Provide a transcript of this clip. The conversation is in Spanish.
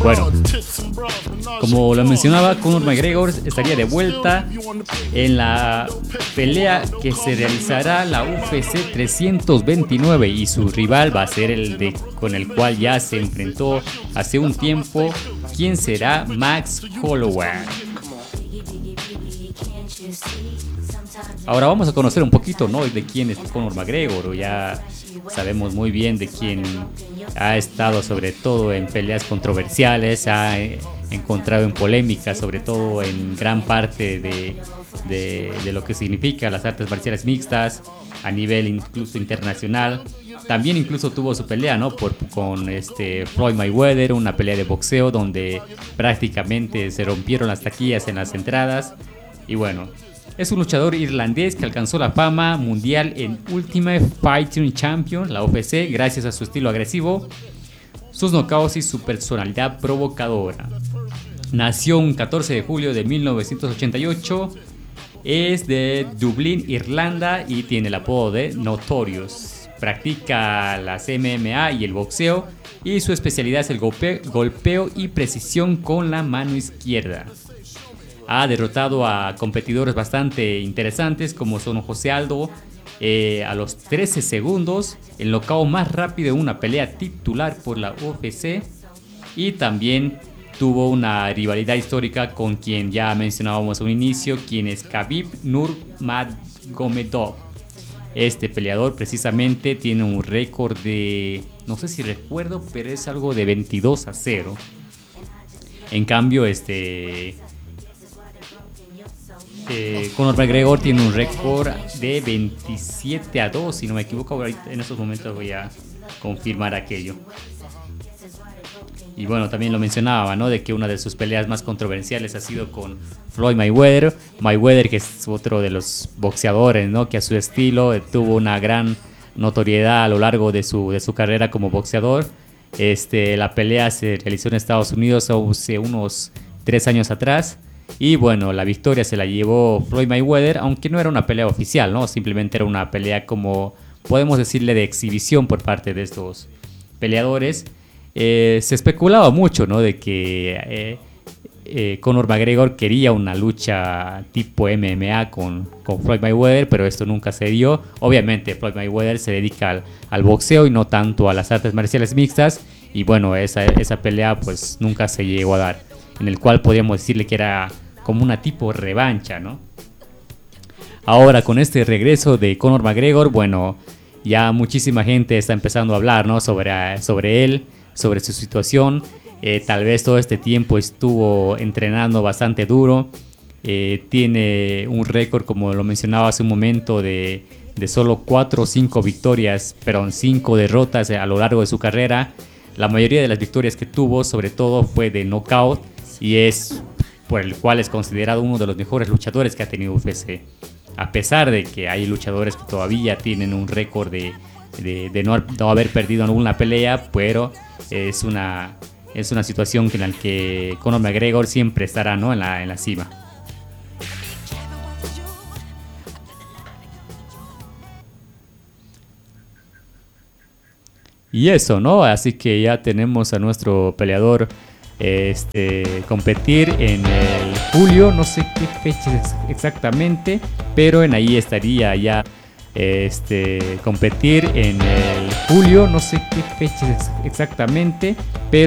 Bueno, como lo mencionaba, Conor McGregor estaría de vuelta en la pelea que se realizará la UFC 329 y su rival va a ser con el cual ya se enfrentó hace un tiempo. ¿Quién será? Max Holloway. Ahora vamos a conocer un poquito, ¿no?, de quién es Conor McGregor. Ya sabemos muy bien de quién ha estado, sobre todo en peleas controversiales, ha encontrado en polémicas, sobre todo en gran parte de lo que significa las artes marciales mixtas a nivel incluso internacional. También incluso tuvo su pelea, ¿no?, con Floyd Mayweather, una pelea de boxeo donde prácticamente se rompieron las taquillas en las entradas. Y bueno, es un luchador irlandés que alcanzó la fama mundial en Ultimate Fighting Champion, la UFC, gracias a su estilo agresivo, sus knockouts y su personalidad provocadora. Nació un 14 de julio de 1988, es de Dublín, Irlanda, y tiene el apodo de Notorious. Practica las MMA y el boxeo, y su especialidad es el golpeo y precisión con la mano izquierda. Ha derrotado a competidores bastante interesantes como son José Aldo a los 13 segundos, el knockout más rápido en una pelea titular por la UFC, y también tuvo una rivalidad histórica con quien ya mencionábamos a un inicio, quien es Khabib Nurmagomedov. Este peleador precisamente tiene un récord de, no sé si recuerdo, pero es algo de 22-0. En cambio, Conor McGregor tiene un récord de 27-2, si no me equivoco. Ahorita, en estos momentos voy a confirmar aquello. Y bueno, también lo mencionaba, ¿no?, de que una de sus peleas más controversiales ha sido con Floyd Mayweather. Mayweather, que es otro de los boxeadores, ¿no?, que a su estilo tuvo una gran notoriedad a lo largo de su carrera como boxeador. La pelea se realizó en Estados Unidos hace unos 3 años atrás. Y bueno, la victoria se la llevó Floyd Mayweather, aunque no era una pelea oficial, ¿no? Simplemente era una pelea, como podemos decirle, de exhibición por parte de estos peleadores. Se especulaba mucho, ¿no?, de que Conor McGregor quería una lucha tipo MMA con Floyd Mayweather, pero esto nunca se dio. Obviamente Floyd Mayweather se dedica al boxeo y no tanto a las artes marciales mixtas, y bueno, esa pelea pues nunca se llegó a dar, en el cual podríamos decirle que era como una tipo revancha, ¿no? Ahora, con este regreso de Conor McGregor, bueno, ya muchísima gente está empezando a hablar, ¿no?, sobre él, sobre su situación. Tal vez todo este tiempo estuvo entrenando bastante duro. Tiene un récord, como lo mencionaba hace un momento, de solo 4 o 5 victorias, pero 5 derrotas a lo largo de su carrera. La mayoría de las victorias que tuvo, sobre todo, fue de knockout, y es por el cual es considerado uno de los mejores luchadores que ha tenido UFC. A pesar de que hay luchadores que todavía tienen un récord de no haber perdido ninguna pelea, pero es una situación en la que Conor McGregor siempre estará, ¿no?, en la cima. Y eso, ¿no? Así que ya tenemos a nuestro peleador competir en el julio, no sé qué fecha exactamente, pero en ahí estaría ya competir en el julio, no sé qué fecha exactamente, pero